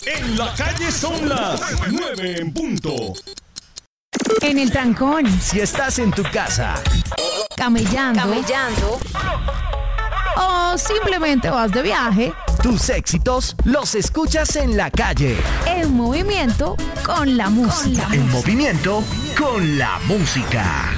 En la calle son las 9 en punto. En el trancón, Si estás en tu casa, camellando o simplemente vas de viaje, tus éxitos los escuchas en la calle. en movimiento con la música. En movimiento con la música.